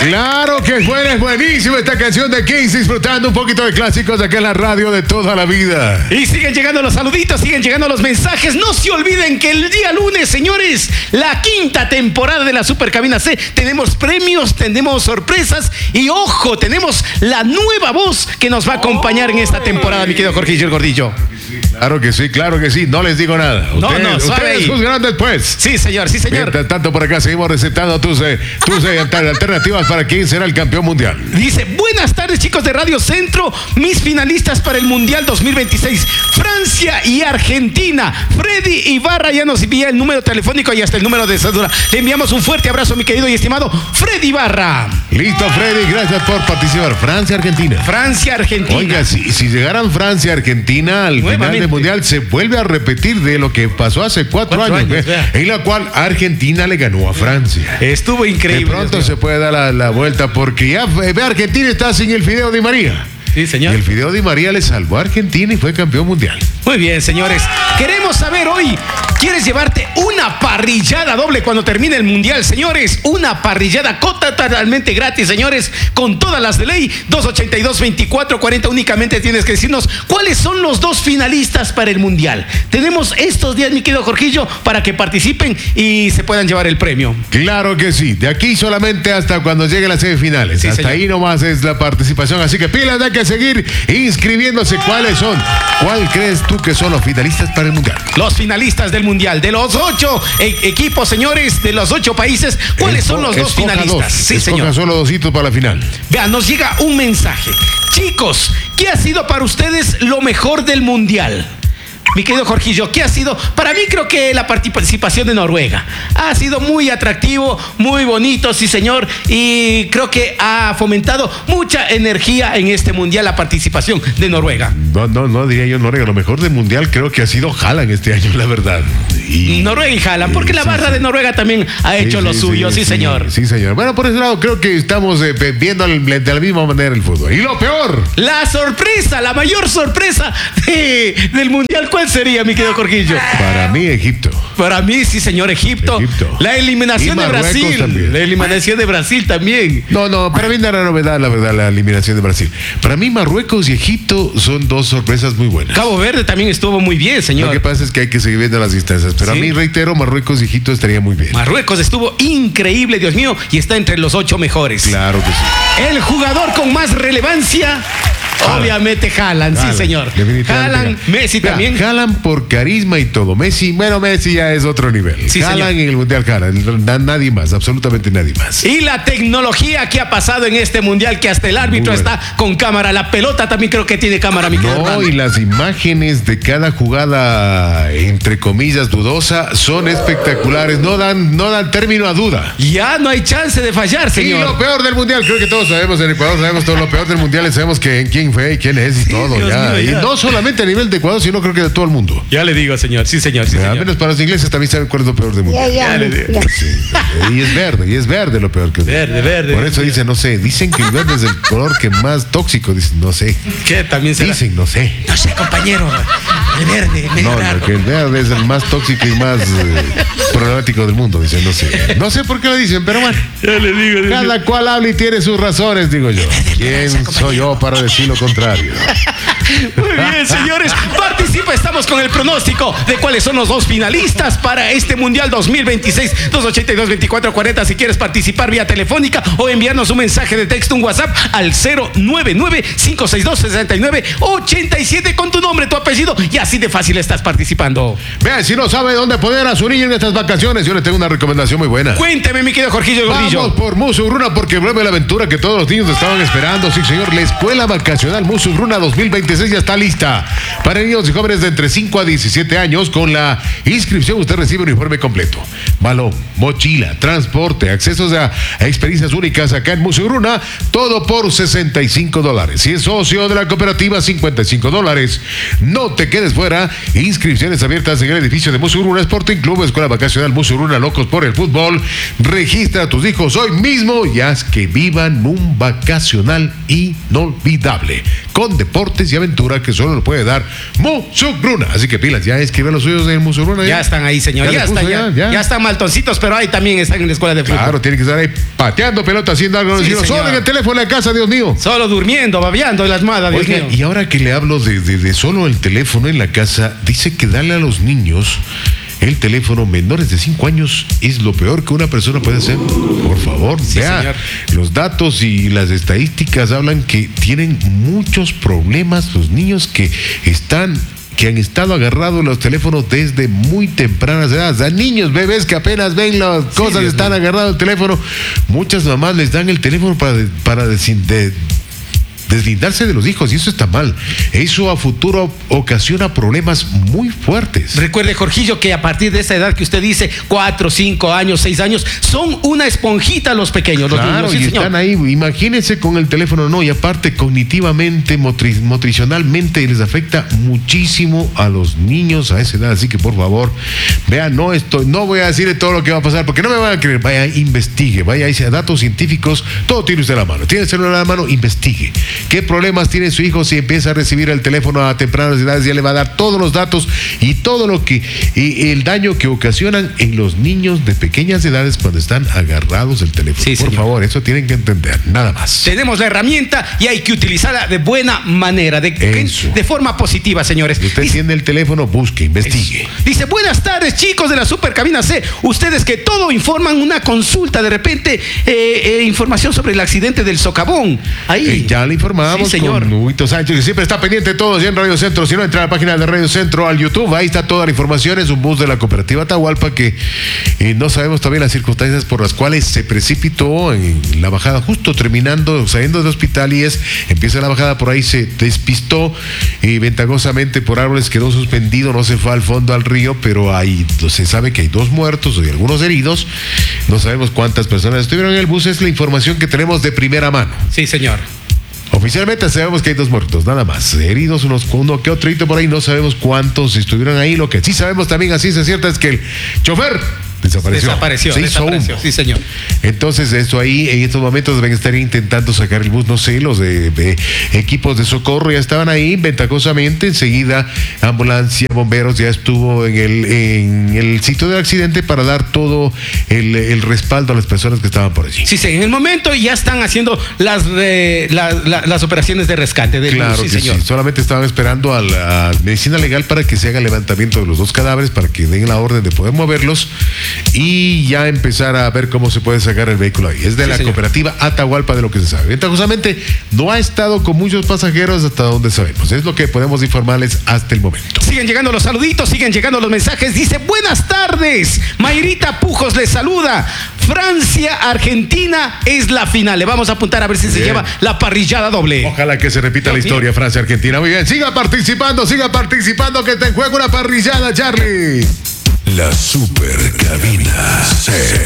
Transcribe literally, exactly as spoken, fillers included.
Claro que es buena, es buenísima esta canción de Kings, disfrutando un poquito de clásicos de acá en la radio de toda la vida. Y siguen llegando los saluditos, siguen llegando los mensajes. No se olviden que el día lunes, señores, la quinta temporada de la Supercabina C, tenemos premios, tenemos sorpresas y ojo, tenemos la nueva voz que nos va a acompañar en esta temporada, mi querido Jorgillo el Gordillo. Claro que sí, claro que sí, no les digo nada. No, ustedes, no, ustedes juzgarán después. Sí, señor, sí, señor. Mientras tanto, por acá seguimos recetando tus, eh, tus eh, alternativas para quién será el campeón mundial. Dice, buenas tardes, chicos de Radio Centro, mis finalistas para el Mundial dos mil veintiséis, Francia y Argentina. Freddy Ibarra ya nos envía el número telefónico y hasta el número de cédula. Le enviamos un fuerte abrazo, mi querido y estimado Freddy Ibarra. Listo, Freddy, gracias por participar. Francia, Argentina. Francia, Argentina. Oiga, si, si llegaran Francia, Argentina al final del Mundial, se vuelve a repetir de lo que pasó hace cuatro, cuatro años, años ¿eh? en la cual Argentina le ganó a Francia. Estuvo increíble. De pronto se puede dar la, la vuelta porque ya ve, Argentina está sin el Fideo Di María. Sí, señor. Y el Fideo Di María le salvó a Argentina y fue campeón mundial. Muy bien, señores. Queremos saber hoy, ¿quieres llevarte una parrillada doble cuando termine el Mundial, señores? Una parrillada totalmente gratis, señores, con todas las de ley. dos ochenta y dos, veinticuatro cuarenta. Únicamente tienes que decirnos cuáles son los dos finalistas para el Mundial. Tenemos estos días, mi querido Jorgillo, para que participen y se puedan llevar el premio. Claro que sí. De aquí solamente hasta cuando lleguen las semifinales. Sí, hasta señor. Ahí nomás es la participación. Así que pilas, de que seguir inscribiéndose. ¿Cuáles son? ¿Cuál crees tú que son los finalistas para el Mundial? Los finalistas del Mundial, de los ocho e equipos, señores, de los ocho países, ¿cuáles son los dos finalistas? Dos. Sí, Escoja señor. Solo dos hitos para la final. Vean, nos llega un mensaje. Chicos, ¿qué ha sido para ustedes lo mejor del Mundial? Mi querido Jorgillo, ¿qué ha sido? Para mí creo que la participación de Noruega ha sido muy atractivo, muy bonito, sí señor, y creo que ha fomentado mucha energía en este Mundial la participación de Noruega. No, no, no diría yo Noruega, lo mejor del Mundial creo que ha sido Haaland este año, la verdad. Y, Noruega y Haaland, porque sí, la barra sí, de Noruega también ha hecho sí, lo sí, suyo, sí, sí señor. Sí, señor. Bueno, por ese lado creo que estamos eh, viendo el, de la misma manera el fútbol. Y lo peor, la sorpresa, la mayor sorpresa de, del Mundial, ¿cuál sería, mi querido Jorgillo? Para mí, Egipto. Para mí, sí, señor, Egipto. Egipto. La eliminación de Brasil. También. La eliminación de Brasil también. No, no, para mí no era novedad, la verdad, la eliminación de Brasil. Para mí, Marruecos y Egipto son dos sorpresas muy buenas. Cabo Verde también estuvo muy bien, señor. Lo que pasa es que hay que seguir viendo las distancias. Pero sí, a mí, reitero, Marruecos y Egipto estaría muy bien. Marruecos estuvo increíble, Dios mío, y está entre los ocho mejores. Claro que sí. El jugador con más relevancia, Haaland. Obviamente Haaland, Haaland, sí señor. Haaland, Messi Mira, también. Haaland por carisma y todo. Messi, bueno, Messi ya es otro nivel. Sí, Haaland señor. en el Mundial, Haaland, nadie más, absolutamente nadie más. Y la tecnología que ha pasado en este Mundial, que hasta el árbitro está con cámara. La pelota también creo que tiene cámara, mi querido. No, y las imágenes de cada jugada, entre comillas, dudosa, son espectaculares. No dan, no dan término a duda. Ya no hay chance de fallar, señor. Y lo peor del Mundial, creo que todos sabemos, en Ecuador sabemos todo lo peor del Mundial, y sabemos que, quién fue y quién es y sí, todo. Ya. Mío, ya. Y no solamente a nivel de Ecuador, sino creo que de todo el mundo. Ya le digo, señor. Sí, señor. Sí, Al menos para los ingleses también saben cuál es lo peor del Mundial. Ya, ya, ya le digo. Sí. Y es verde, y es verde lo peor que es. Verde, verde. Por eso dicen, no sé, dicen que el verde es el color que más tóxico, dicen, no sé. ¿Qué? También será. Dicen, no sé. No sé, compañero. El verde, medio No, raro. no, que el verde es el más tóxico y más eh, problemático del mundo, dicen, no sé. No sé por qué lo dicen, pero bueno. Ya le digo. Cada digo. cual habla y tiene sus razones, digo yo. ¿Quién soy yo para decir lo contrario? Muy bien, señores. Participa, estamos con el pronóstico de cuáles son los dos finalistas para este Mundial dos mil veintiséis. dos ochenta y dos, veinticuatro cuarenta. Si quieres participar vía telefónica o enviarnos un mensaje de texto, un WhatsApp al cero nueve nueve, cinco seis dos, seis nueve ocho siete con tu nombre, tu apellido, y así de fácil estás participando. Vean, si no sabe dónde poner a su niño en estas vacaciones, yo le tengo una recomendación muy buena. Cuénteme, mi querido Jorgillo Gordillo. Vamos por Musugruna, porque vuelve la aventura que todos los niños estaban esperando. Sí, señor, la Escuela Vacacional Musugruna dos mil veintiséis ya está lista. Para niños y jóvenes de entre cinco a diecisiete años, con la inscripción usted recibe un informe completo. Balón, mochila, transporte, accesos a, a experiencias únicas acá en Musugruna, todo por sesenta y cinco dólares. Si es socio de la cooperativa, cincuenta y cinco dólares. No te quedes fuera. Inscripciones abiertas en el edificio de Musugruna Sporting Club, Escuela Vacacional Musugruna, locos por el fútbol. Registra a tus hijos hoy mismo y haz que vivan un vacacional inolvidable. saludable, con deportes y aventura que solo lo puede dar Musugruna. Así que pilas, ya escribe los suyos de Musugruna. Ya están ahí, señor. Ya, ya están, ya, ya. ya están maltoncitos, pero ahí también están en la escuela de fútbol. Claro, tienen que estar ahí pateando pelota, haciendo algo. Sí, solo en el teléfono de la casa, Dios mío. Solo durmiendo, babeando en las madas, Dios Oiga, mío. Y ahora que le hablo de, de, de solo el teléfono en la casa, dice que darle a los niños el teléfono menores de cinco años es lo peor que una persona puede hacer. Por favor, sí, vea, señor. Los datos y las estadísticas hablan que tienen muchos problemas los niños que están que han estado agarrados los teléfonos desde muy tempranas edades. A niños, bebés que apenas ven las cosas, sí, están mío. agarrados el teléfono. Muchas mamás les dan el teléfono para, para decir, de, deslindarse de los hijos, y eso está mal. Eso a futuro ocasiona problemas muy fuertes. Recuerde, Jorgillo, que a partir de esa edad que usted dice, cuatro, cinco años, seis años, son una esponjita los pequeños, los claro, niños. Sí, y señor. Están ahí, imagínense con el teléfono, no, y aparte cognitivamente, motri motricionalmente, les afecta muchísimo a los niños a esa edad. Así que por favor, vean, no estoy, no voy a decirle todo lo que va a pasar, porque no me van a creer. Vaya, investigue, vaya a datos científicos, todo tiene usted a la mano. Tiene el celular a la mano, investigue. ¿Qué problemas tiene su hijo si empieza a recibir el teléfono a tempranas edades? Ya le va a dar todos los datos y todo lo que, y el daño que ocasionan en los niños de pequeñas edades cuando están agarrados del teléfono. Sí, por señor. favor, eso tienen que entender, nada más. Tenemos la herramienta y hay que utilizarla de buena manera, de, de forma positiva, señores. Si usted dice, tiene el teléfono, busque, investigue. Eso. Dice, buenas tardes, chicos de la Supercabina C. Ustedes que todo informan una consulta, de repente, eh, eh, información sobre el accidente del socavón. Ahí. Eh, ya le informamos. Sí, señor. Con Huguito Sánchez, que siempre está pendiente de todos ya en Radio Centro. Si no, entra a la página de Radio Centro al YouTube, ahí está toda la información. Es un bus de la cooperativa Atahualpa que eh, no sabemos todavía las circunstancias por las cuales se precipitó en la bajada, justo terminando, saliendo del hospital, y es, empieza la bajada, por ahí se despistó y ventajosamente por árboles quedó suspendido, no se fue al fondo al río, pero ahí se sabe que hay dos muertos y algunos heridos. No sabemos cuántas personas estuvieron en el bus, es la información que tenemos de primera mano. Sí, señor. Oficialmente sabemos que hay dos muertos, nada más. Heridos, unos, uno que otro por ahí, no sabemos cuántos estuvieron ahí. Lo que sí sabemos también, así es cierta, es que el chofer desapareció. Desapareció, desapareció, sí, señor. Entonces, esto ahí, en estos momentos deben estar intentando sacar el bus, no sé, los de, de equipos de socorro ya estaban ahí, ventajosamente, enseguida ambulancia, bomberos ya estuvo en el, en el sitio del accidente para dar todo el, el respaldo a las personas que estaban por allí. Sí, sí, en el momento ya están haciendo las, eh, la, la, las operaciones de rescate del claro bus, sí, que señor. Sí, solamente estaban esperando a la medicina legal para que se haga el levantamiento de los dos cadáveres, para que den la orden de poder moverlos y ya empezar a ver cómo se puede sacar el vehículo ahí. Es de sí, la señor. cooperativa Atahualpa, de lo que se sabe. Ventajosamente, no ha estado con muchos pasajeros hasta donde sabemos. Es lo que podemos informarles hasta el momento. Siguen llegando los saluditos, siguen llegando los mensajes. Dice, buenas tardes. Mayrita Pujos les saluda. Francia, Argentina es la final. Le vamos a apuntar a ver si bien. se lleva la parrillada doble. Ojalá que se repita Dios la historia, mío. Francia, Argentina. Muy bien, siga participando, siga participando, que te juega una parrillada, Charlie. La Supercabina C.